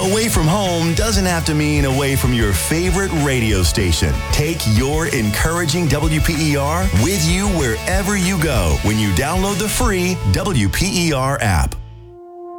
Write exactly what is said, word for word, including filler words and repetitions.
Away from home doesn't have to mean away from your favorite radio station. Take your encouraging W P E R with you wherever you go when you download the free W P E R app.